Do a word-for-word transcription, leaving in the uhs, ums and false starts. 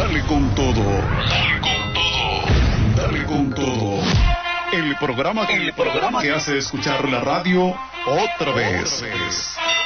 Dale con todo. Dale con todo. Dale con todo. El programa, el programa que hace escuchar la radio otra vez. Otra vez.